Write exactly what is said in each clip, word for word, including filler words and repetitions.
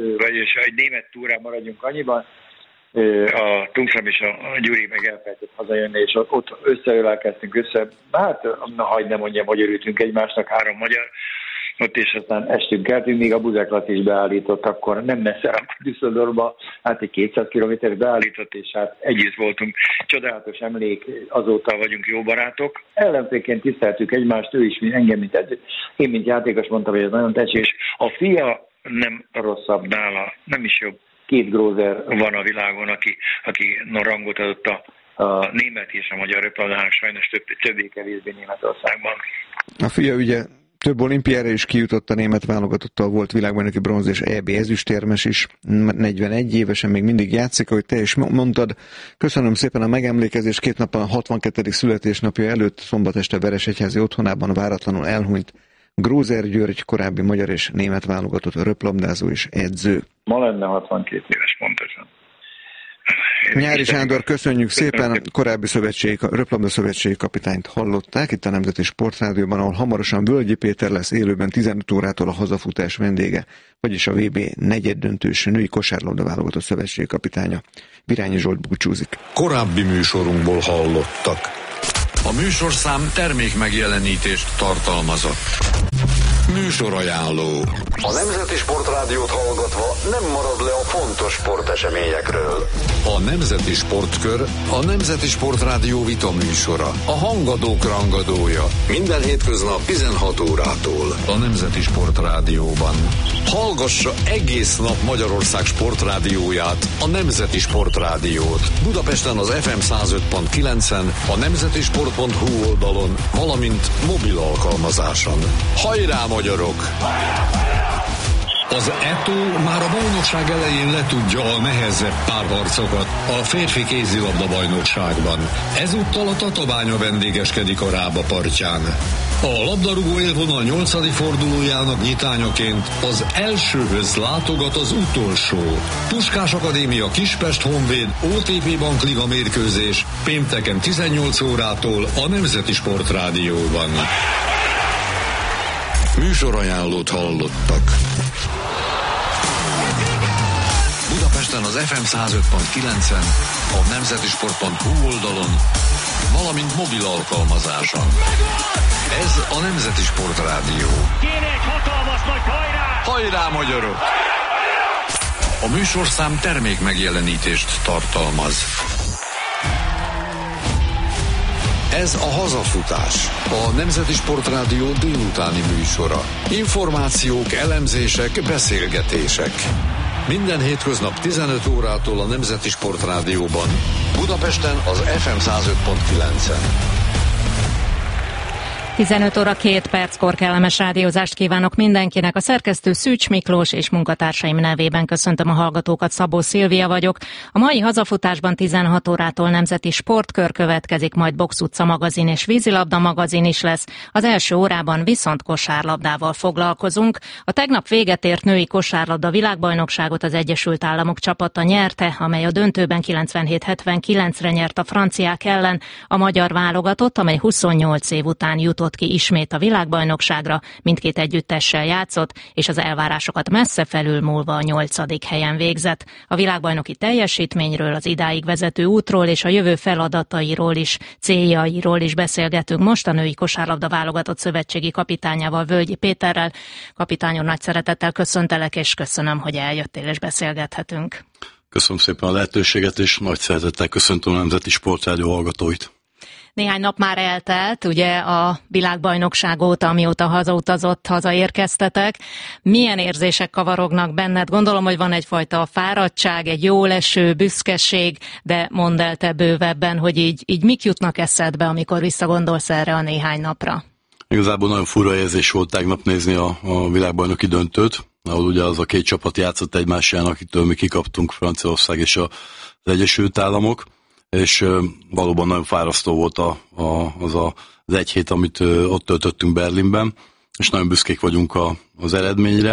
vagyis egy német túrán maradjunk annyiban, a Tungsram és a Gyuri meg elfelejtett hazajönni, és ott összeölelkeztünk össze, hát na hagyd ne mondjam, hogy örültünk egymásnak, három magyar, ott és aztán estünk eltünk, még a Buzeklat is beállított, akkor nem messze, akkor Düsseldorfba, hát egy kétszáz kilométer beállított, és hát együtt voltunk. Csodálatos emlék, azóta vagyunk jó barátok. Ellenfélként tiszteltük egymást, ő is engem, mint edző. Én, mint játékos mondtam, hogy ez nagyon tetszik, és a fia nem rosszabb nála, nem is jobb. Két Grózer van a világon, aki, aki no, rangot adott a, a német és a magyar röplabdának, sajnos több, többé-kevésbé Németországban. A fia ugye több olimpiára is kijutott, a német válogatottal volt világbajnoki bronz és é bé ezüstérmes is, negyvenegy évesen még mindig játszik, ahogy te is mondtad. Köszönöm szépen a megemlékezést, két nappal a hatvankettedik születésnapja előtt szombat este Veresegyházi otthonában váratlanul elhunyt Grózer György, korábbi magyar és német válogatott röplabdázó és edző. Ma lenne hatvankét éves pontosan. Nyári Sándor, köszönjük szépen, korábbi szövetségi, röplabda szövetségi kapitányt hallották itt a Nemzeti Sportrádióban, ahol hamarosan Völgyi Péter lesz élőben tizenöt órától a hazafutás vendége, vagyis a vé bé negyeddöntős női kosárlabda válogatott szövetségi kapitánya. Virányi Zsolt búcsúzik. Korábbi műsorunkból hallottak. A műsorszám termék megjelenítést tartalmazott. Műsorajánló. A Nemzeti Sportrádiót hallgatva nem marad le a fontos sporteseményekről. A Nemzeti Sportkör a Nemzeti Sportrádió vita műsora. A hangadók rangadója. Minden hétköznap tizenhat órától. A Nemzeti Sportrádióban. Hallgassa egész nap Magyarország sportrádióját, a Nemzeti Sportrádiót. Budapesten az ef em száz öt pont kilencen, a nemzetisport pont hu oldalon, valamint mobil alkalmazáson. Hajrá, magyarok! Az é té o már a bajnokság elején letudja a nehezebb párharcokat a férfi kézilabda bajnokságban. Ezúttal a Tatabánya vendégeskedik a Rába partján. A labdarúgó élvonal nyolcadik fordulójának nyitányaként az elsőhöz látogat az utolsó. Puskás Akadémia Kispest Honvéd o té pé Bank Liga mérkőzés pénteken tizennyolc órától a Nemzeti Sportrádióban. Műsorajánlót hallottak. Budapesten az ef em száz öt pont kilencen, a nemzetisport pont hu oldalon, valamint mobil alkalmazáson. Ez a Nemzeti Sportrádió. Kéne egy hatalmas nagy hajrá! Hajrá, magyarok! A műsorszám termék megjelenítést tartalmaz. Ez a hazafutás, a Nemzeti Sportrádió délutáni műsora. Információk, elemzések, beszélgetések. Minden hétköznap tizenöt órától a Nemzeti Sportrádióban. Budapesten az ef em száz öt pont kilencen. tizenöt óra két perckor kellemes rádiózást kívánok mindenkinek. A szerkesztő Szűcs Miklós és munkatársaim nevében köszöntöm a hallgatókat, Szabó Szilvia vagyok. A mai hazafutásban tizenhat órától Nemzeti Sportkör következik, majd Box utca magazin és vízilabda magazin is lesz. Az első órában viszont kosárlabdával foglalkozunk. A tegnap véget ért női kosárlabda világbajnokságot az Egyesült Államok csapata nyerte, amely a döntőben kilencvenhét hetvenkilencre nyert a franciák ellen. A magyar válogatott, amely huszonnyolc év után jutott ki ismét a világbajnokságra, mindkét együttessel játszott, és az elvárásokat messze felülmúlva a nyolcadik helyen végzett. A világbajnoki teljesítményről, az idáig vezető útról és a jövő feladatairól is, céljairól is beszélgetünk most a női kosárlabda válogatott szövetségi kapitányával, Völgyi Péterrel. Kapitányon, nagy szeretettel köszöntelek, és köszönöm, hogy eljöttél és beszélgethetünk. Köszönöm szépen a lehetőséget, és nagy szeretettel köszöntöm a Nemzeti Sportrádió hallgatóit. Néhány nap már eltelt, ugye a világbajnokság óta, amióta hazautazott, hazaérkeztetek. Milyen érzések kavarognak benned? Gondolom, hogy van egyfajta fáradtság, egy jóleső, büszkeség, de mondd el te bővebben, hogy így, így mik jutnak eszedbe, amikor visszagondolsz erre a néhány napra? Igazából nagyon fura érzés volt tegnap nézni a, a világbajnoki döntőt, ahol ugye az a két csapat játszott egymásán, akitől mi kikaptunk, Franciaország és az Egyesült Államok, és valóban nagyon fárasztó volt a, a, az a, az egy hét, amit ott töltöttünk Berlinben, és nagyon büszkék vagyunk a, az eredményre.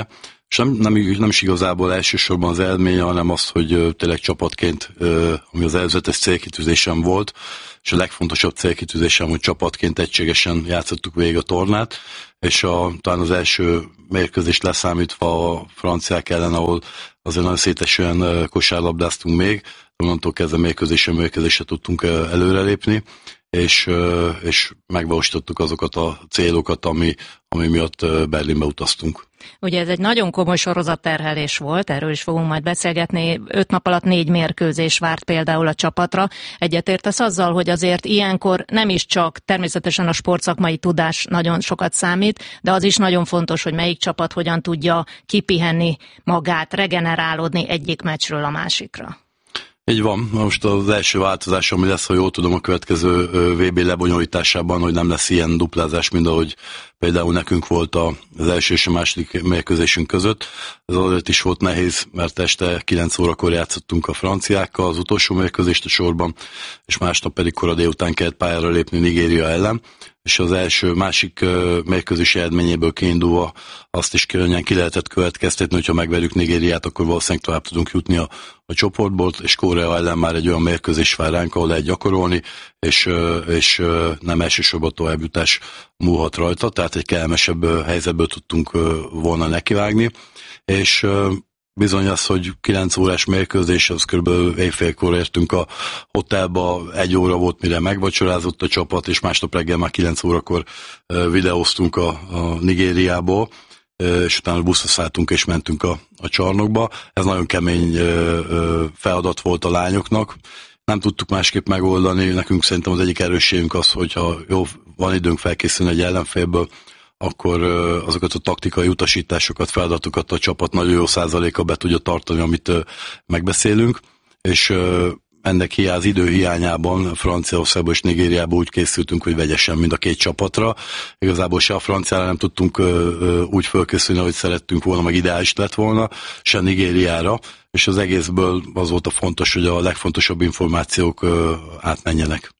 és nem, nem, nem is igazából elsősorban az eredménye, hanem az, hogy tényleg csapatként, ami az előzetes célkitűzésem volt, és a legfontosabb célkitűzésem, hogy csapatként egységesen játszottuk végig a tornát, és a, talán az első mérkőzést leszámítva a franciák ellen, ahol azért nagyon szétesően kosárlabdáztunk még, onnantól kezdve mérkőzésre mérkőzésre tudtunk előrelépni, és, és megvalósítottuk azokat a célokat, ami, ami miatt Berlinbe utaztunk. Ugye ez egy nagyon komoly sorozatterhelés volt, erről is fogunk majd beszélgetni. Öt nap alatt négy mérkőzés várt például a csapatra. Egyetértesz azzal, hogy azért ilyenkor nem is csak természetesen a sportszakmai tudás nagyon sokat számít, de az is nagyon fontos, hogy melyik csapat hogyan tudja kipihenni magát, regenerálódni egyik meccsről a másikra. Így van. Most az első változás, ami lesz, ha jól tudom, a következő vé bé lebonyolításában, hogy nem lesz ilyen duplázás, mint ahogy például nekünk volt az első és a második mérkőzésünk között. Ez azért is volt nehéz, mert este kilenc órakor játszottunk a franciákkal az utolsó mérkőzést a sorban, és másnap pedig kora délután kellett pályára lépni Nigéria ellen, és az első, másik mérkőzés eredményéből kiindulva azt is könnyen ki lehetett következtetni, hogyha megverjük Nigériát, akkor valószínűleg tovább tudunk jutni a, a csoportból, és Korea ellen már egy olyan mérkőzés vár ránk, ahol lehet gyakorolni, és, és nem elsősorban továbbjutás múlhat rajta, tehát egy kellemesebb helyzetből tudtunk volna nekivágni, és bizony az, hogy kilenc órás mérkőzés, az kb. Éjfélkor értünk a hotelba, egy óra volt, mire megvacsorázott a csapat, és másnap reggel már kilenc órakor videóztunk a, a Nigériából, és utána buszra szálltunk és mentünk a, a csarnokba. Ez nagyon kemény feladat volt a lányoknak. Nem tudtuk másképp megoldani, nekünk szerintem az egyik erősségünk az, hogyha jó, van időnk felkészülni egy ellenfélből, akkor azokat a taktikai utasításokat, feladatokat a csapat nagyon jó százaléka be tudja tartani, amit megbeszélünk, és ennek az idő hiányában Franciaországban és Nigériában úgy készültünk, hogy vegyesen mind a két csapatra. Igazából se a franciára nem tudtunk úgy fölkészülni, ahogy szerettünk volna, meg ideális lett volna, se Nigériára, és az egészből az volt a fontos, hogy a legfontosabb információk átmenjenek.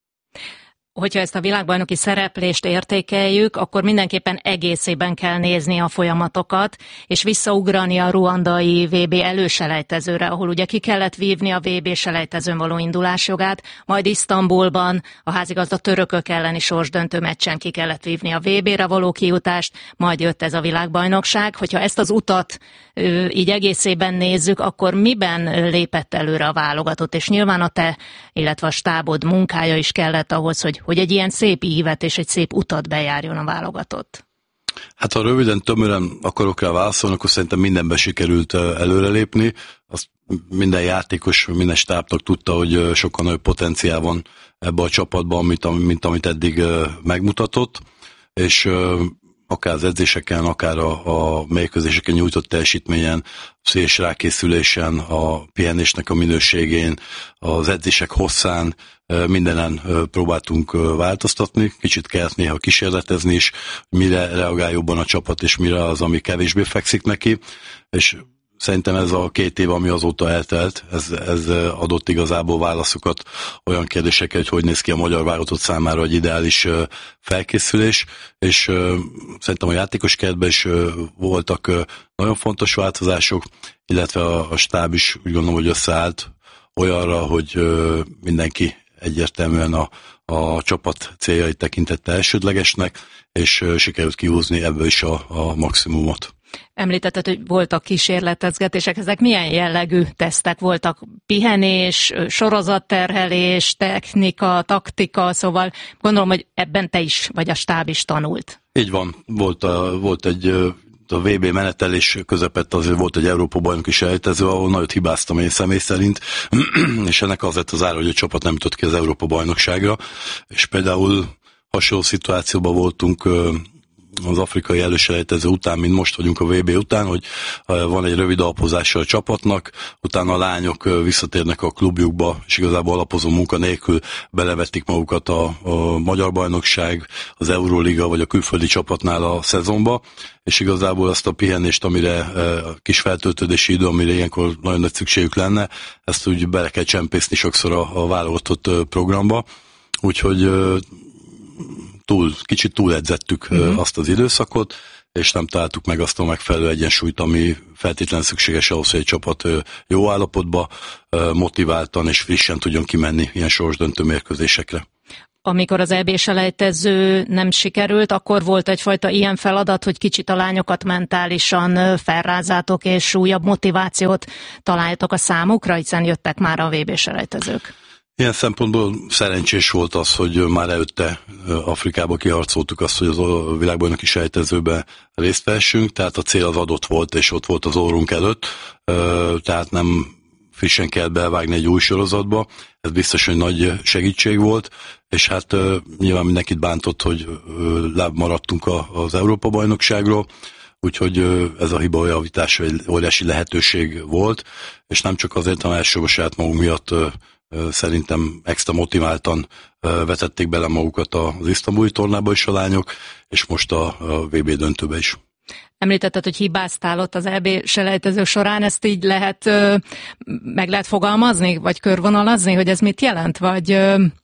Hogyha ezt a világbajnoki szereplést értékeljük, akkor mindenképpen egészében kell nézni a folyamatokat, és visszaugrani a ruandai vé bé előselejtezőre, ahol ugye ki kellett vívni a vé bé selejtezőn való indulásjogát, majd Isztambulban a házigazda törökök elleni sorsdöntő meccsen ki kellett vívni a vé bére való kijutást, majd jött ez a világbajnokság. Hogyha ezt az utat így egészében nézzük, akkor miben lépett előre a válogatott? És nyilván a te, illetve a stábod munkája is kellett ahhoz, hogy hogy egy ilyen szép ívet és egy szép utat bejárjon a válogatott. Hát ha röviden, tömören akarok rá válaszolni, akkor szerintem mindenben sikerült előrelépni. Azt minden játékos, minden stábtag tudta, hogy sokkal nagyobb potenciál van ebbe a csapatban, mint, mint amit eddig megmutatott, és akár az edzéseken, akár a, a mérkőzéseken nyújtott teljesítményen, szélés rákészülésen, a pihenésnek a minőségén, az edzések hosszán, mindenen próbáltunk változtatni, kicsit kellett néha kísérletezni is, mire reagál jobban a csapat, és mire az, ami kevésbé fekszik neki, és szerintem ez a két év, ami azóta eltelt, ez, ez adott igazából válaszokat olyan kérdésekkel, hogy hogy néz ki a magyar válogatott számára egy ideális felkészülés, és szerintem a játékos keretben is voltak nagyon fontos változások, illetve a, a stáb is úgy gondolom, hogy összeállt olyanra, hogy mindenki egyértelműen a, a csapat céljai tekintette elsődlegesnek, és sikerült kihúzni ebből is a, a maximumot. Említetted, hogy voltak kísérletezgetések, ezek milyen jellegű tesztek voltak? Pihenés, sorozatterhelés, technika, taktika, szóval gondolom, hogy ebben te is, vagy a stáb is tanult. Így van, volt, a, volt egy a vé bé menetelés közepette azért volt egy Európa-bajnoki selejtező, ahol nagyot hibáztam én személy szerint, és ennek az lett az ára, hogy a csapat nem jutott ki az Európa-bajnokságra, és például hasonló szituációban voltunk az afrikai előselejtező után, mint most vagyunk a vé bé után, hogy van egy rövid alapozása a csapatnak, utána a lányok visszatérnek a klubjukba, és igazából alapozó munka nélkül belevették magukat a, a Magyar Bajnokság, az Euróliga vagy a külföldi csapatnál a szezonba, és igazából azt a pihenést, amire a kis feltöltődési idő, amire ilyenkor nagyon nagy szükségük lenne, ezt úgy bele kell csempészni sokszor a, a válogatott programba, úgyhogy túl, kicsit túledzettük uh-huh. azt az időszakot, és nem találtuk meg azt a megfelelő egyensúlyt, ami feltétlenül szükséges ahhoz, hogy egy csapat jó állapotba, motiváltan és frissen tudjon kimenni ilyen sorsdöntő mérkőzésekre. Amikor az é bé-selejtező nem sikerült, akkor volt egyfajta ilyen feladat, hogy kicsit a lányokat mentálisan felrázátok, és újabb motivációt találtok a számukra, hiszen jöttek már a vé bé-selejtezők. Ilyen szempontból szerencsés volt az, hogy már előtte Afrikába kiharcoltuk azt, hogy a világbajnoki selejtezőben részt vessünk, tehát a cél az adott volt, és ott volt az orrunk előtt, tehát nem frissen kell belvágni egy új sorozatba, ez biztos, hogy nagy segítség volt, és hát nyilván mindenkit bántott, hogy láb maradtunk az Európa-bajnokságról, úgyhogy ez a hiba javítása egy óriási lehetőség volt, és nem csak azért, hanem elsősorban saját magunk miatt szerintem extra motiváltan vetették bele magukat az isztambuli tornába is a lányok, és most a vé bé döntőbe is. Említetted, hogy hibáztál ott az é bé-selejtező során, ezt így lehet, meg lehet fogalmazni, vagy körvonalazni, hogy ez mit jelent, vagy...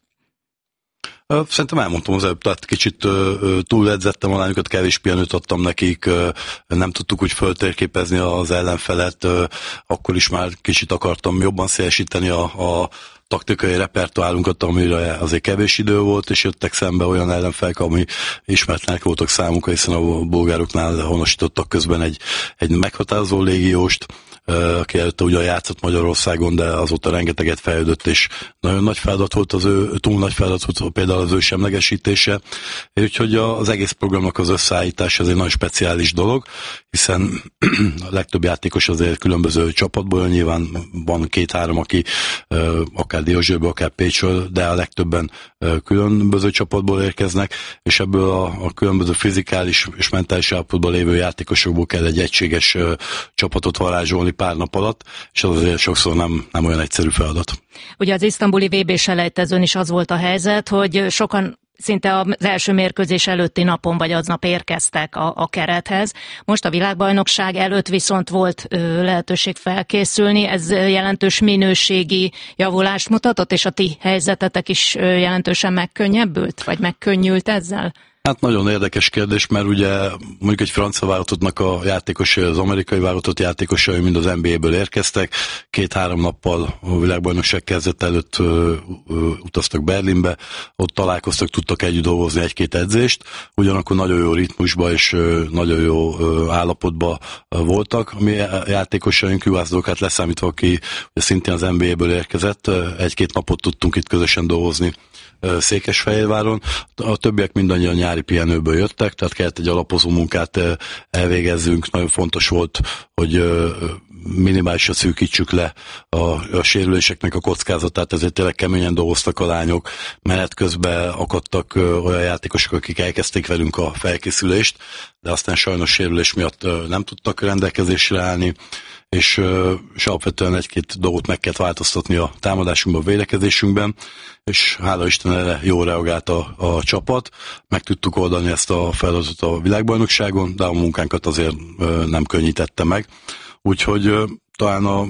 Szerintem elmondtam az előbb, tehát kicsit túledzettem a lányokat, kevés pihenőt adtam nekik, nem tudtuk úgy föltérképezni az ellenfelet, akkor is már kicsit akartam jobban szélesíteni a, a taktikai repertoárunkat, amire azért kevés idő volt, és jöttek szembe olyan ellenfelek, ami ismeretlenek voltak számunkra, hiszen a bulgároknál honosítottak közben egy, egy meghatározó légióst, aki előtte ugyan játszott Magyarországon, de azóta rengeteget fejlődött, és nagyon nagy feladat volt az ő, túl nagy feladat volt például az ő semlegesítése, úgyhogy az egész programnak az összeállítása az egy nagyon speciális dolog, hiszen a legtöbb játékos azért különböző csapatból, nyilván van két-három, aki akár Diósgyőrből, akár Pécsről, de a legtöbben különböző csapatból érkeznek, és ebből a, a különböző fizikális és mentális állapotban lévő játékosokból kell egy egységes csapatot varázsolni pár nap alatt, és az azért sokszor nem, nem olyan egyszerű feladat. Ugye az isztambuli vé bé-selejtezőn is az volt a helyzet, hogy sokan szinte az első mérkőzés előtti napon vagy aznap érkeztek a, a kerethez. Most a világbajnokság előtt viszont volt ö, lehetőség felkészülni, ez jelentős minőségi javulást mutatott, és a ti helyzetetek is ö, jelentősen megkönnyebbült, vagy megkönnyült ezzel? Hát nagyon érdekes kérdés, mert ugye mondjuk egy francia válogatottnak a játékosai, az amerikai válogatott játékosai mind az en bé á-ből érkeztek, két-három nappal a világbajnokság kezdet előtt ö, ö, utaztak Berlinbe, ott találkoztak, tudtak együtt dolgozni egy-két edzést, ugyanakkor nagyon jó ritmusba és ö, nagyon jó ö, állapotban voltak. A mi játékosaink, juhászadókát leszámítva, aki szintén az en bé á-ből érkezett, egy-két napot tudtunk itt közösen dolgozni Székesfehérváron. A többiek mindannyian nyári pihenőből jöttek, tehát kellett egy alapozó munkát elvégezzünk. Nagyon fontos volt, hogy minimálisra szűkítsük le a, a sérüléseknek a kockázatát, ezért tényleg keményen dolgoztak a lányok. Menet közben akadtak olyan játékosok, akik elkezdték velünk a felkészülést, de aztán sajnos sérülés miatt nem tudtak rendelkezésre állni, és, és alapvetően egy-két dolgot meg kellett változtatni a támadásunkban, a védekezésünkben, és hála Isten erre jól reagált a, a csapat. Meg tudtuk oldani ezt a feladatot a világbajnokságon, de a munkánkat azért nem könnyítette meg. Úgyhogy talán a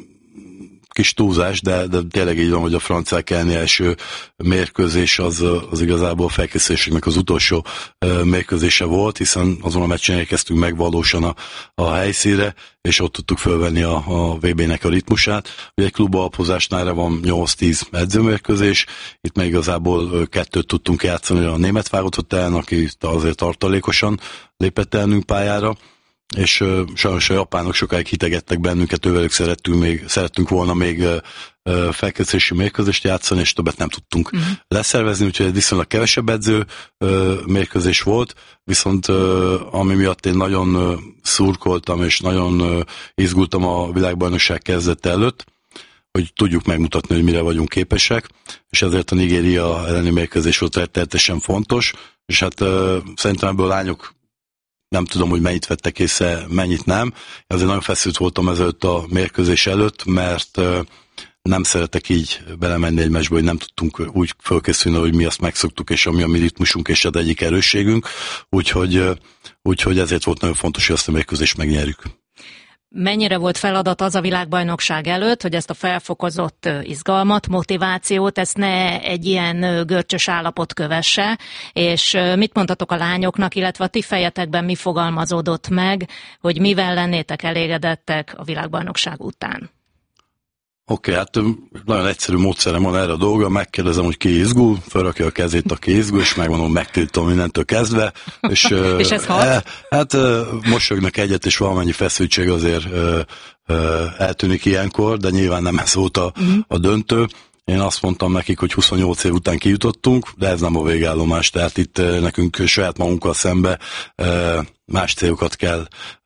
kis túlzás, de, de tényleg így van, hogy a franciák elleni első mérkőzés az, az igazából a felkészüléseknek az utolsó mérkőzése volt, hiszen azon a meccsen érkeztünk meg valósan a, a helyszínre, és ott tudtuk fölvenni a, a vé bé-nek a ritmusát. Ugye egy klubalapozásnál van nyolc-tíz edzőmérkőzés, itt meg igazából kettőt tudtunk játszani a német válogatott ellen, aki azért tartalékosan lépett elnünk pályára, és uh, sajnos a japánok sokáig hitegettek bennünket, ővelük szerettünk, még, szerettünk volna még uh, uh, felkészülési mérkőzést játszani, és többet nem tudtunk uh-huh. leszervezni, úgyhogy egy viszonylag kevesebb edző uh, mérkőzés volt, viszont uh, ami miatt én nagyon uh, szurkoltam, és nagyon uh, izgultam a világbajnokság kezdete előtt, hogy tudjuk megmutatni, hogy mire vagyunk képesek, és ezért a Nigéria elleni mérkőzés volt rettenetesen fontos, és hát uh, szerintem ebből a lányok nem tudom, hogy mennyit vettek észre, mennyit nem. Azért nagyon feszült voltam ezelőtt a mérkőzés előtt, mert nem szeretek így belemenni egy meccsbe, hogy nem tudtunk úgy fölkészülni, hogy mi azt megszoktuk, és ami a mi ritmusunk és az egyik erősségünk. Úgyhogy, úgyhogy ezért volt nagyon fontos, hogy azt a mérkőzést megnyerjük. mennyire volt feladat az a világbajnokság előtt, hogy ezt a felfokozott izgalmat, motivációt, ezt ne egy ilyen görcsös állapot kövesse, és mit mondhatok a lányoknak, illetve a ti fejetekben mi fogalmazódott meg, hogy mivel lennétek elégedettek a világbajnokság után? Oké, okay, hát nagyon egyszerű módszerem van erre a dolga, megkérdezem, hogy ki izgul, felrakja a kezét, aki izgul, és megmondom, megtiltom mindentől kezdve. És, és ez hat? E, hát mosolyognak egyet, és valamennyi feszültség azért e, e, eltűnik ilyenkor, de nyilván nem ez volt a, uh-huh. a döntő. Én azt mondtam nekik, hogy huszonnyolc év után kijutottunk, de ez nem a végállomás, tehát itt nekünk saját magunkkal szembe más célokat kell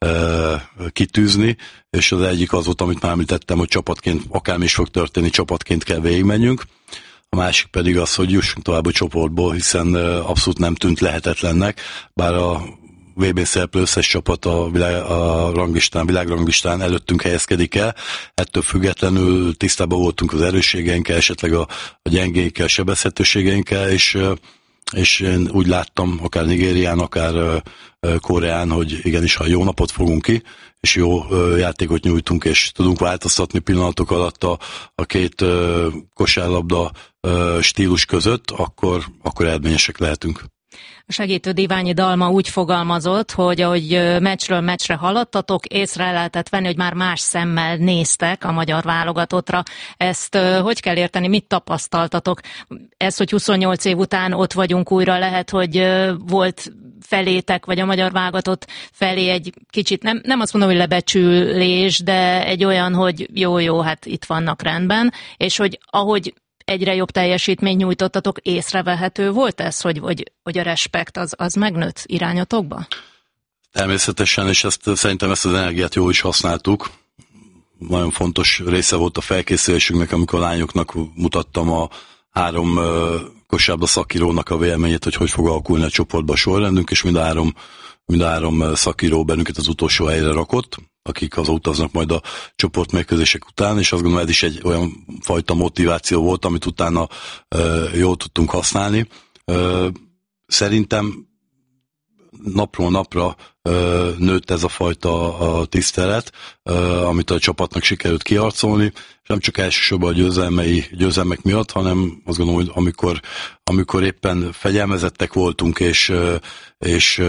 kitűzni, és az egyik az volt, amit már említettem, hogy csapatként, akármi is fog történni, csapatként kell végigmenjünk. A másik pedig az, hogy jussunk tovább a csoportból, hiszen abszolút nem tűnt lehetetlennek, bár a vé bén szereplő összes csapat a, világ, a ranglistán, világranglistán előttünk helyezkedik el. Ettől függetlenül tisztában voltunk az erősségeinkkel, esetleg a, a gyengénkkel, sebezhetőségeinkkel, és, és én úgy láttam, akár Nigérián, akár Koreán, hogy igenis, ha jó napot fogunk ki, és jó játékot nyújtunk, és tudunk változtatni pillanatok alatt a, a két kosárlabda stílus között, akkor, akkor eredményesek lehetünk. A segítő Diványi Dalma úgy fogalmazott, hogy ahogy meccsről meccsre haladtatok, észre lehetett venni, hogy már más szemmel néztek a magyar válogatottra. Ezt hogy kell érteni, mit tapasztaltatok? Ez, hogy huszonnyolc év után ott vagyunk újra, lehet, hogy volt felétek, vagy a magyar válogatott felé egy kicsit, nem, nem azt mondom, hogy lebecsülés, de egy olyan, hogy jó-jó, hát itt vannak rendben, és hogy ahogy egyre jobb teljesítményt nyújtottatok, észrevehető volt ez, hogy, hogy, hogy a respekt az, az megnőtt irányotokba? Természetesen, és ezt, szerintem ezt az energiát jól is használtuk. Nagyon fontos része volt a felkészülésünknek, amikor a lányoknak mutattam a három uh, kosárlabda szakírónak a véleményét, hogy hogy fog alakulni a csoportba a sorrendünk, és mind a három, mind a három szakíró bennünket az utolsó helyre rakott, akik az utaznak majd a csoportmérkőzések után, és azt gondolom, ez is egy olyan fajta motiváció volt, amit utána uh, jól tudtunk használni. Uh, szerintem napról napra uh, nőtt ez a fajta a tisztelet, uh, amit a csapatnak sikerült kiharcolni, és nem csak elsősorban a győzelmei, győzelmek miatt, hanem azt gondolom, hogy amikor, amikor éppen fegyelmezettek voltunk, és, és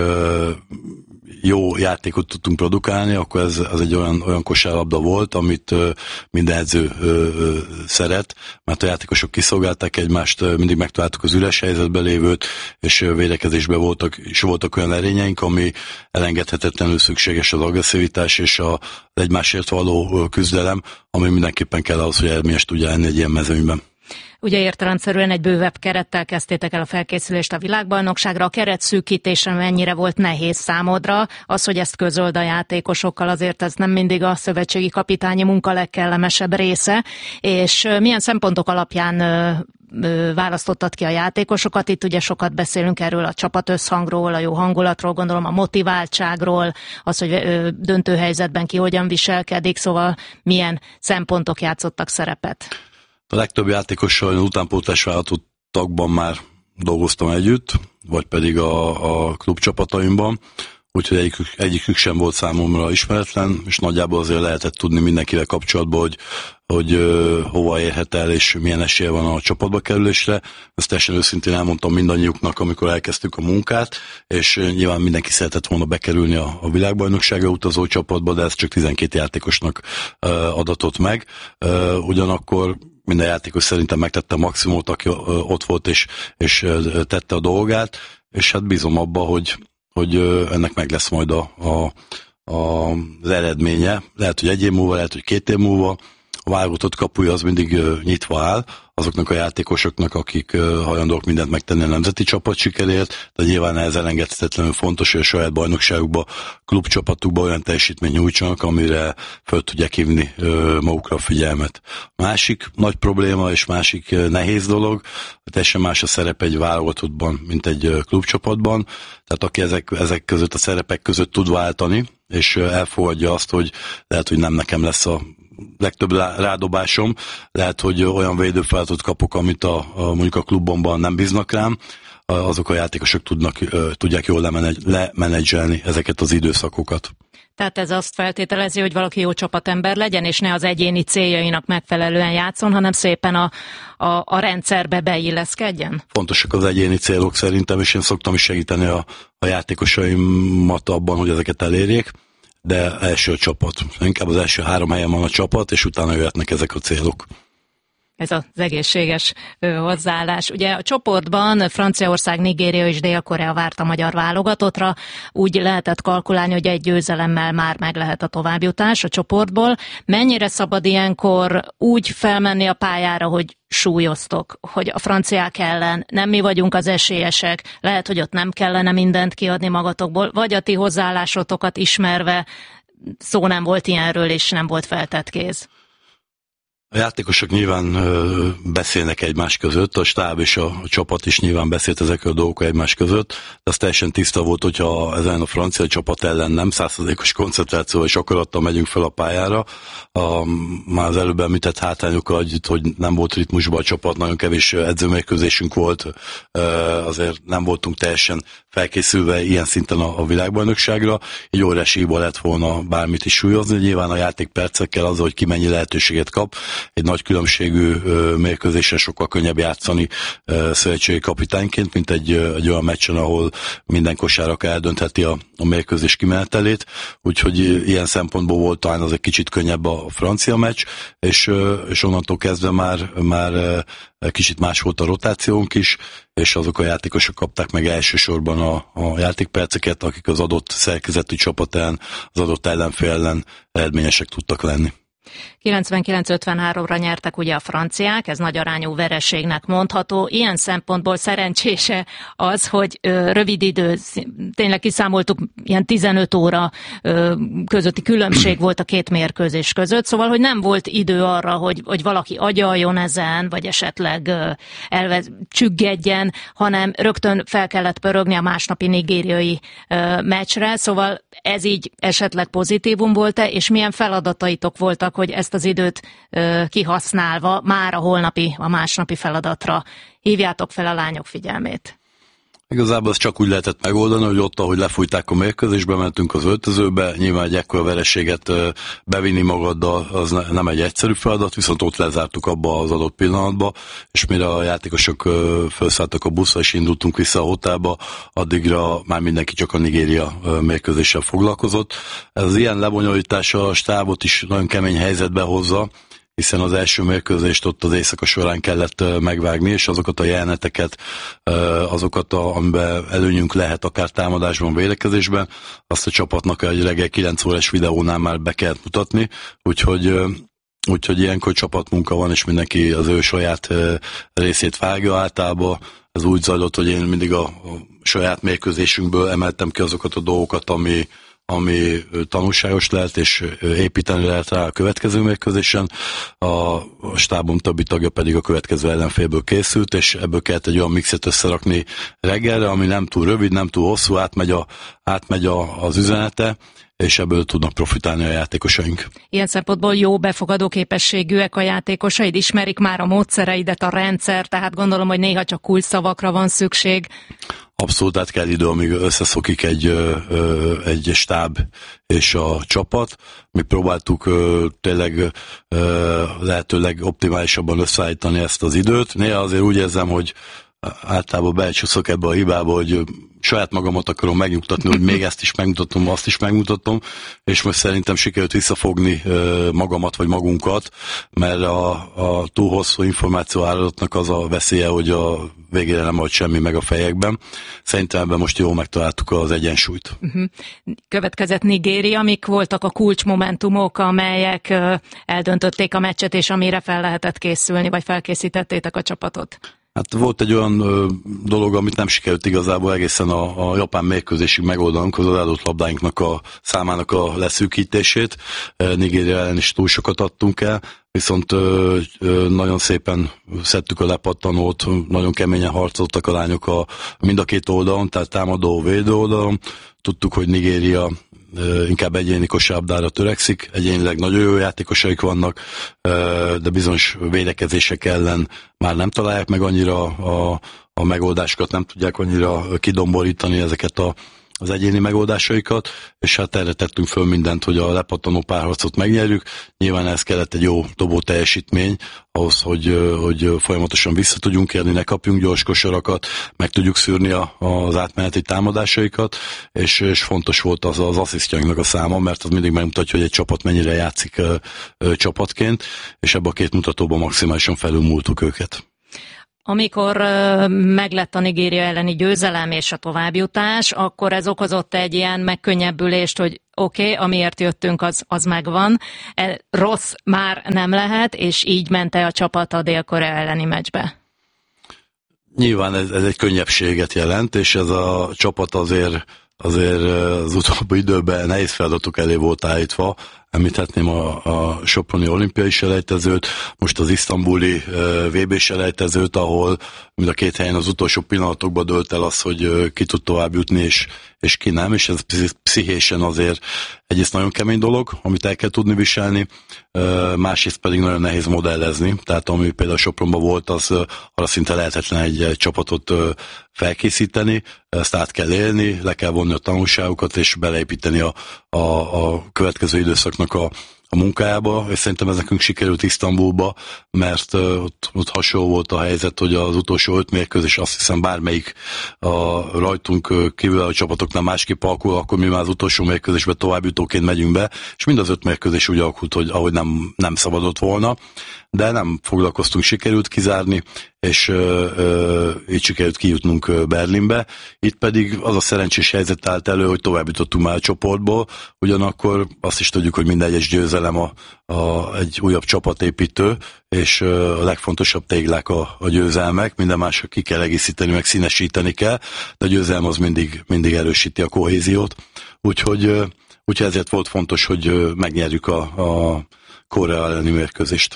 jó játékot tudtunk produkálni, akkor ez, ez egy olyan, olyan kosárlabda volt, amit minden edző szeret, mert a játékosok kiszolgálták egymást, mindig megtaláltuk az üres helyzetben lévőt, és védekezésben voltak, és voltak olyan erényeink, ami elengedhetetlenül szükséges az agresszivitás és az egymásért való küzdelem, ami mindenképpen kell ahhoz, hogy eredményes tudja lenni egy ilyen mezőnyben. Ugye értelemszerűen egy bővebb kerettel kezdtétek el a felkészülést a világbajnokságra. A keret szűkítése mennyire volt nehéz számodra? Az, hogy ezt közöld a játékosokkal, azért ez nem mindig a szövetségi kapitányi munka legkellemesebb része. És milyen szempontok alapján választottad ki a játékosokat? Itt ugye sokat beszélünk erről a csapatösszhangról, a jó hangulatról, gondolom a motiváltságról, az, hogy döntő helyzetben ki hogyan viselkedik, szóval milyen szempontok játszottak szerepet? A legtöbb játékossal utánpótlás vállalatokban már dolgoztam együtt, vagy pedig a, a klubcsapataimban, úgyhogy egyikük, egyikük sem volt számomra ismeretlen, és nagyjából azért lehetett tudni mindenkivel kapcsolatban, hogy, hogy uh, hova érhet el, és milyen esélye van a csapatba kerülésre. Ezt teljesen őszintén elmondtam mindannyiuknak, amikor elkezdtük a munkát, és uh, nyilván mindenki szeretett volna bekerülni a, a világbajnokságra utazó csapatba, de ez csak tizenkét játékosnak uh, adatott meg. Uh, ugyanakkor minden játékos szerintem megtette a maximumot, aki ott volt és, és tette a dolgát, és hát bízom abba, hogy, hogy ennek meg lesz majd a, a, a, az eredménye. Lehet, hogy egy év múlva, lehet, hogy két év múlva. A válogatott kapuja az mindig nyitva áll azoknak a játékosoknak, akik hajlandók mindent megtenni a nemzeti csapat sikerért, de nyilván ez elengedhetetlenül fontos, hogy a saját bajnokságukba, klubcsapatukba olyan teljesítmény nyújtsanak, amire föl tudják hívni magukra a figyelmet. Másik nagy probléma és másik nehéz dolog, hogy teljesen más a szerep egy válogatottban, mint egy klubcsapatban, tehát aki ezek, ezek között a szerepek között tud váltani, és elfogadja azt, hogy lehet, hogy nem nekem lesz a legtöbb rádobásom, lehet, hogy olyan védőfeladatot kapok, amit a, a, mondjuk a klubomban nem bíznak rám, azok a játékosok tudnak, tudják jól lemenedzselni ezeket az időszakokat. Tehát ez azt feltételezi, hogy valaki jó csapatember legyen, és ne az egyéni céljainak megfelelően játszon, hanem szépen a, a, a rendszerbe beilleszkedjen? Fontosak az egyéni célok szerintem, és én szoktam is segíteni a, a játékosaimat abban, hogy ezeket elérjék, de első a csapat. Inkább az első három helyen van a csapat, és utána jöhetnek ezek a célok. Ez az egészséges hozzáállás. Ugye a csoportban Franciaország, Nigéria és Dél-Korea várt a magyar válogatottra. Úgy lehetett kalkulálni, hogy egy győzelemmel már meg lehet a továbbjutás a csoportból. Mennyire szabad ilyenkor úgy felmenni a pályára, hogy súlyoztok, hogy a franciák ellen nem mi vagyunk az esélyesek, lehet, hogy ott nem kellene mindent kiadni magatokból, vagy a ti hozzáállásotokat ismerve szó nem volt ilyenről, és nem volt feltett kéz? A játékosok nyilván ö, beszélnek egymás között, a stáb és a, a csapat is nyilván beszélt ezekről a dolgokról egymás között, de az teljesen tiszta volt, hogyha ezen a francia csapat ellen nem százszerzalékos koncentrációval és akarattal megyünk fel a pályára. A, már az előbb említett hátrányokkal együtt, hogy nem volt ritmusban a csapat, nagyon kevés edzőmérkőzésünk volt, ö, azért nem voltunk teljesen felkészülve ilyen szinten a, a világbajnokságra, egy óriási hiba lett volna bármit is súlyozni, nyilván a játékpercekkel az, hogy ki mennyi lehetőséget kap, egy nagy különbségű ö, mérkőzésen sokkal könnyebb játszani ö, szövetségi kapitányként, mint egy, ö, egy olyan meccsen, ahol minden kosáraka eldöntheti a, a mérkőzés kimenetelét, úgyhogy ilyen szempontból volt talán az egy kicsit könnyebb a francia meccs, és, ö, és onnantól kezdve már, már ö, kicsit más volt a rotációnk is, és azok a játékosok kapták meg elsősorban a, a játékperceket, akik az adott szerkezetű csapat ellen, az adott ellenfél ellen eredményesek tudtak lenni. kilencvenkilenc ötvenháromra nyertek ugye a franciák, ez nagy arányú vereségnek mondható. Ilyen szempontból szerencsése az, hogy ö, rövid idő, tényleg kiszámoltuk, ilyen tizenöt óra ö, közötti különbség volt a két mérkőzés között, szóval, hogy nem volt idő arra, hogy, hogy valaki agyaljon ezen, vagy esetleg ö, elvez, csüggedjen, hanem rögtön fel kellett pörögni a másnapi nigériai ö, meccsre, szóval ez így esetleg pozitívum volt-e, és milyen feladataitok voltak, hogy ezt az időt ö, kihasználva már a holnapi, a másnapi feladatra hívjátok fel a lányok figyelmét? Igazából ezt csak úgy lehetett megoldani, hogy ott, ahogy lefújták a mérkőzésbe, mentünk az öltözőbe, nyilván egy ekkora vereséget bevinni magaddal, az nem egy egyszerű feladat, viszont ott lezártuk abba az adott pillanatba, és mire a játékosok felszálltak a buszra, és indultunk vissza a hotelba, addigra már mindenki csak a Nigéria mérkőzéssel foglalkozott. Ez az ilyen lebonyolítása a stábot is nagyon kemény helyzetbe hozza, hiszen az első mérkőzést ott az éjszaka során kellett megvágni, és azokat a jeleneteket, azokat, a, amiben előnyünk lehet akár támadásban, védekezésben, azt a csapatnak egy reggel kilenc órás videónál már be kellett mutatni, úgyhogy, úgyhogy ilyenkor csapatmunka van, és mindenki az ő saját részét vágja általában. Ez úgy zajlott, hogy én mindig a, a saját mérkőzésünkből emeltem ki azokat a dolgokat, ami ami tanulságos lehet, és építeni lehet rá a következő mérkőzésen. A stábom többi tagja pedig a következő ellenfélből készült, és ebből kellett egy olyan mixet összerakni reggelre, ami nem túl rövid, nem túl hosszú, átmegy, a, átmegy a, az üzenete, és ebből tudnak profitálni a játékosaink. Ilyen szempontból jó befogadó képességűek a játékosaid, ismerik már a módszereidet, a rendszer, tehát gondolom, hogy néha csak kulcsszavakra van szükség. Abszolút, át kell idő, amíg összeszokik egy, egy stáb és a csapat. Mi próbáltuk tényleg lehetőleg optimálisabban összeállítani ezt az időt. Néha azért úgy érzem, hogy általában becsúszok ebbe a hibába, hogy saját magamat akarom megnyugtatni, hogy még ezt is megmutatom, azt is megmutatom, és most szerintem sikerült visszafogni magamat vagy magunkat, mert a, a túl hosszú információ áradatnak az a veszélye, hogy a végére nem volt semmi meg a fejekben. Szerintem ebben most jól megtaláltuk az egyensúlyt. Uh-huh. Következett Nigéria, amik voltak a kulcsmomentumok, amelyek eldöntötték a meccset, és amire fel lehetett készülni, vagy felkészítettétek a csapatot? Hát volt egy olyan ö, dolog, amit nem sikerült igazából egészen a, a japán mérkőzésig megoldanunk, az adott labdáinknak a számának a leszűkítését. Nigéria ellen is túl sokat adtunk el, viszont ö, ö, nagyon szépen szedtük a lepattanót, nagyon keményen harcoltak a lányok a, mind a két oldalon, tehát támadó, védő oldalon. Tudtuk, hogy Nigéria inkább egyéni kosárlabdára törekszik, egyénileg nagyon jó játékosaik vannak, de bizonyos védekezések ellen már nem találják meg annyira a, a megoldásokat nem tudják annyira kidomborítani, ezeket a az egyéni megoldásaikat, és hát erre tettünk föl mindent, hogy a lepattanó párharcot megnyerjük. Nyilván ez kellett egy jó dobó teljesítmény, ahhoz, hogy, hogy folyamatosan vissza tudjunk érni, ne kapjunk gyors kosarakat, meg tudjuk szűrni a, az átmeneti támadásaikat, és, és fontos volt az az asszisztjainknak a száma, mert az mindig megmutatja, hogy egy csapat mennyire játszik ö, ö, csapatként, és ebbe a két mutatóban maximálisan felülmúltuk őket. Amikor uh, meglett a Nigéria elleni győzelem és a továbbjutás, akkor ez okozott egy ilyen megkönnyebbülést, hogy oké, okay, amiért jöttünk, az, az megvan. E, rossz már nem lehet, és így ment-e a csapat a Dél-Korea elleni meccsbe? Nyilván ez, ez egy könnyebbséget jelent, és ez a csapat azért, azért az utóbbi időben nehéz feladatok elé volt állítva. Említhetném a, a soproni olimpiai selejtezőt, most az isztambuli uh, vé bé selejtezőt, ahol mind a két helyen az utolsó pillanatokban dőlt el az, hogy uh, ki tud tovább jutni, és, és ki nem, és ez pszichésen azért egyrészt nagyon kemény dolog, amit el kell tudni viselni, uh, másrészt pedig nagyon nehéz modellezni, tehát ami például Sopronban volt, az uh, arra szinte lehetetlen egy, egy csapatot uh, felkészíteni, ezt át kell élni, le kell vonni a tanulságokat, és beleépíteni a, a, a következő időszaknak a, a munkájába, és szerintem ez nekünk sikerült Isztambulba, mert uh, ott, ott hasonló volt a helyzet, hogy az utolsó öt mérkőzés, azt hiszem bármelyik a rajtunk kívül a csapatoknál másképp alakul, akkor mi már az utolsó mérkőzésbe továbbjutóként megyünk be, és mind az öt mérkőzés úgy alakult, hogy ahogy nem, nem szabadott volna, de nem foglalkoztunk, sikerült kizárni, és ö, ö, így sikerült kijutnunk Berlinbe. Itt pedig az a szerencsés helyzet állt elő, hogy tovább jutottunk már a csoportból, ugyanakkor azt is tudjuk, hogy minden egyes győzelem a, a, egy újabb csapatépítő, és ö, a legfontosabb téglák a, a győzelmek, minden másra ki kell egészíteni, meg színesíteni kell, de a győzelem az mindig, mindig erősíti a kohéziót. Úgyhogy, ö, úgyhogy ezért volt fontos, hogy ö, megnyerjük a, a Korea elleni mérkőzést.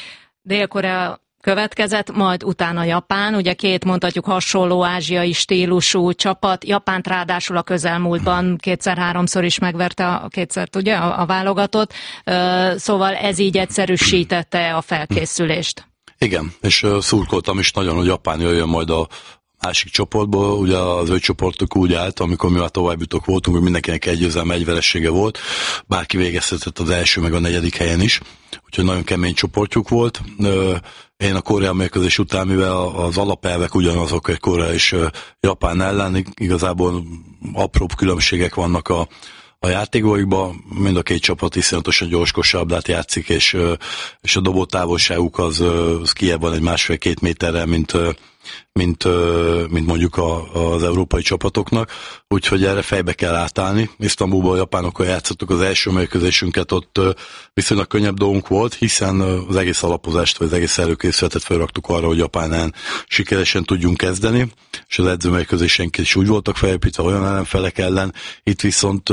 Dél-Korea következett, majd utána Japán, ugye két mondhatjuk hasonló ázsiai stílusú csapat, Japánt ráadásul a közelmúltban kétszer-háromszor is megverte a kétszer, ugye, a, a válogatott, szóval ez így egyszerűsítette a felkészülést. Igen, és szurkoltam is nagyon, hogy Japán jöjjön majd a másik csoportból, ugye az öt csoportok úgy állt, amikor mi már továbbjutók voltunk, hogy mindenkinek egy győzelme, egy veresége volt, bárki végezhetett az első meg a negyedik helyen is, úgyhogy nagyon kemény csoportjuk volt. Én a Korea mérkőzés után, mivel az alapelvek ugyanazok egy Korea és Japán ellen, igazából apróbb különbségek vannak a a játékokban, mind a két csapat iszonyatosan gyors kosárlabdát játszik, és, és a dobó távolságuk az, az kijebb van egy másfél-két méterrel, mint, mint, mint mondjuk a, az európai csapatoknak, úgyhogy erre fejbe kell átállni. Isztambulban a japánokkal játszottuk az első mérkőzésünket, ott viszonylag könnyebb dolgunk volt, hiszen az egész alapozást, vagy az egész előkészületet felraktuk arra, hogy Japánnál sikeresen tudjunk kezdeni, és az edzőmérkőzésenk is úgy voltak felépítve olyan ellenfelek ellen, itt viszont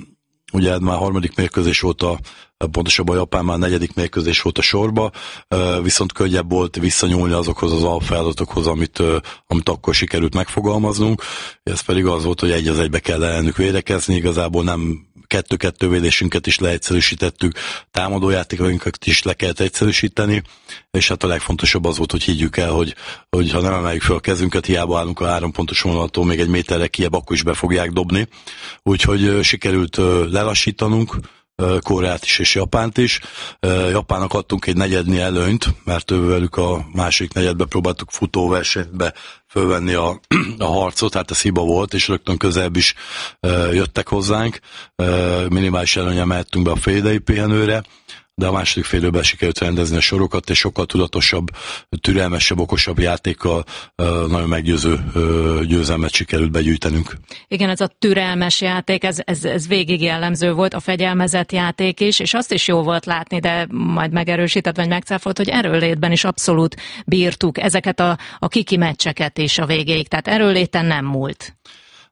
ugye már harmadik mérkőzés volt a pontosabban a Japán már negyedik mérkőzés volt a sorba, viszont könnyebb volt visszanyúlni azokhoz az alapfeladatokhoz, amit, amit akkor sikerült megfogalmaznunk. Ez pedig az volt, hogy egy az egybe kell ellenük védekezni, igazából nem kettő-kettő védésünket is leegyszerűsítettük, támadójátékainkat is le kellett egyszerűsíteni, és hát a legfontosabb az volt, hogy higgyük el, hogy, hogy ha nem emeljük fel a kezünket, hiába állunk a három pontos vonalattól még egy méterre kijebb, akkor is be fogják dobni. Úgyhogy sikerült lelassítanunk Koreát is és Japánt is. Japánnak adtunk egy negyednyi előnyt, mert velük a másik negyedbe próbáltuk futóversenybe fölvenni a, a harcot, hát ez hiba volt, és rögtön közelebb is jöttek hozzánk. Minimális előnnyel mehettünk be a félidei pihenőre, de a második fél időben sikerült rendezni a sorokat, és sokkal tudatosabb, türelmesebb, okosabb játékkal nagyon meggyőző győzelmet sikerült begyűjtenünk. Igen, ez a türelmes játék, ez, ez, ez végig jellemző volt, a fegyelmezett játék is, és azt is jó volt látni, de majd megerősített, vagy megcáfolt, hogy erőlétben is abszolút bírtuk ezeket a, a kiki meccseket is a végéig, tehát erőléten nem múlt.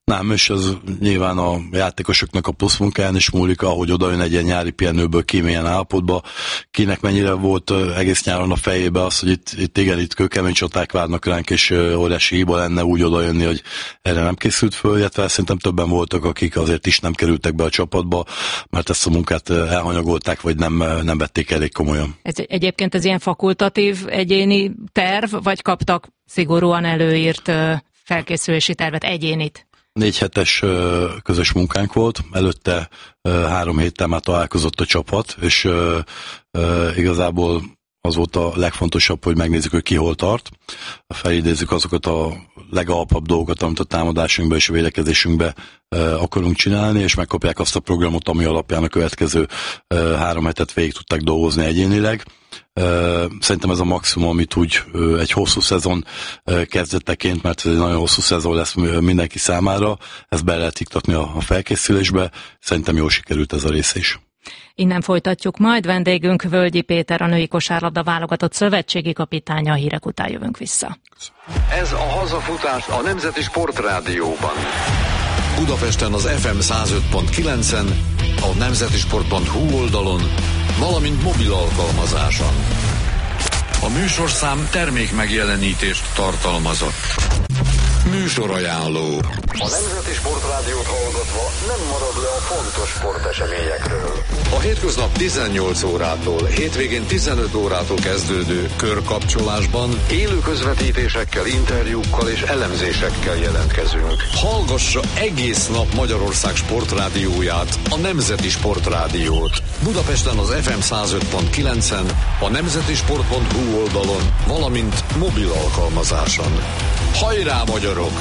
Nem, és ez nyilván a játékosoknak a pluszmunkáján is múlik, ahogy oda jön egy ilyen nyári pihenőből ki milyen állapotba, kinek mennyire volt egész nyáron a fejébe az, hogy itt, itt igen, itt kőkemény csaták várnak ránk, és óriási hiba lenne úgy oda jönni, hogy erre nem készült föl, illetve szerintem többen voltak, akik azért is nem kerültek be a csapatba, mert ezt a munkát elhanyagolták, vagy nem, nem vették elég komolyan. Ez egyébként ez ilyen fakultatív egyéni terv, vagy kaptak szigorúan előírt felkészülési tervet, egyénit? Négy hetes közös munkánk volt, előtte három héttel már találkozott a csapat, és igazából az volt a legfontosabb, hogy megnézzük, hogy ki hol tart. Felidézzük azokat a legalpabb dolgokat, amit a támadásunkban és a védekezésünkben akarunk csinálni, és megkapják azt a programot, ami alapján a következő három hetet végig tudták dolgozni egyénileg. Szerintem ez a maximum, amit úgy egy hosszú szezon kezdeteként, mert ez egy nagyon hosszú szezon lesz mindenki számára, ezt be lehet iktatni a felkészülésbe. Szerintem jól sikerült ez a része is. Innen folytatjuk majd. Vendégünk Völgyi Péter, a női kosárlabda válogatott szövetségi kapitánya. A hírek után jövünk vissza. Ez a hazafutás a Nemzeti Sportrádióban. Budapesten az ef em száz öt pont kilencen, a nemzetisport pont hu oldalon, valamint mobil alkalmazáson. A műsorszám termék megjelenítést tartalmazott. Műsorajánló. A Nemzeti Sportrádiót hallgatva nem marad le a fontos sporteseményekről. A hétköznap tizennyolc órától, hétvégén tizenöt órától kezdődő körkapcsolásban élő közvetítésekkel, interjúkkal és elemzésekkel jelentkezünk. Hallgassa egész nap Magyarország sportrádióját, a Nemzeti Sportrádiót. Budapesten az ef em száz öt pont kilencen, a nemzetisport pont hu oldalon, valamint mobil alkalmazáson. Hajrá, magyarok!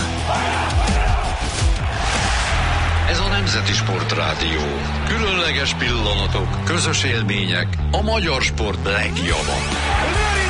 Ez a Nemzeti Sportrádió. Különleges pillanatok, közös élmények, a magyar sport legjava.